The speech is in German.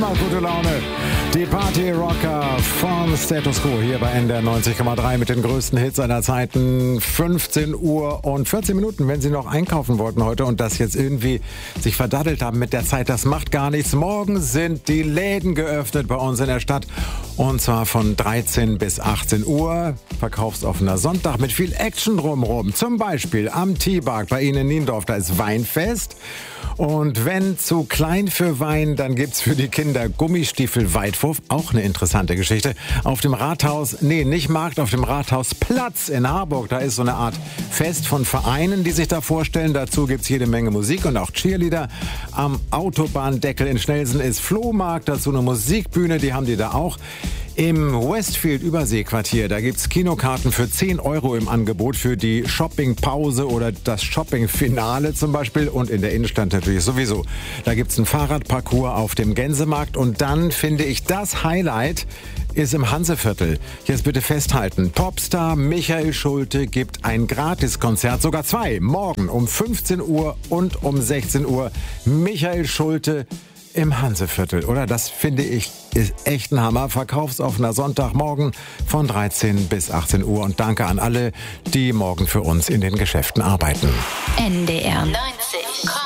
Mal gute Laune. Die Party-Rocker von Status Quo hier bei NDR 90,3 mit den größten Hits aller Zeiten. 15 Uhr und 14 Minuten, wenn Sie noch einkaufen wollten heute und das jetzt irgendwie sich verdaddelt haben mit der Zeit, das macht gar nichts. Morgen sind die Läden geöffnet bei uns in der Stadt und zwar von 13 bis 18 Uhr. Verkaufsoffener Sonntag mit viel Action drumherum. Zum Beispiel am T-Bar bei Ihnen in Niendorf, da ist Weinfest. Und wenn zu klein für Wein, dann gibt's für die Kinder Gummistiefel-Weitwurf. Auch eine interessante Geschichte. Auf dem nicht Markt, auf dem Rathausplatz in Harburg. Da ist so eine Art Fest von Vereinen, die sich da vorstellen. Dazu gibt's jede Menge Musik und auch Cheerleader. Am Autobahndeckel in Schnelsen ist Flohmarkt. Dazu eine Musikbühne, die haben die da auch. Im Westfield-Überseequartier, da gibt's Kinokarten für 10 Euro im Angebot für die Shoppingpause oder das Shoppingfinale zum Beispiel. Und in der Innenstadt natürlich sowieso. Da gibt's einen Fahrradparcours auf dem Gänsemarkt. Und dann finde ich, das Highlight ist im Hanseviertel. Jetzt bitte festhalten. Popstar Michael Schulte gibt ein Gratiskonzert, sogar 2, morgen um 15 Uhr und um 16 Uhr. Michael Schulte im Hanseviertel, oder? Das finde ich ist echt ein Hammer. Verkaufsoffener Sonntagmorgen von 13 bis 18 Uhr. Und danke an alle, die morgen für uns in den Geschäften arbeiten. NDR 90,3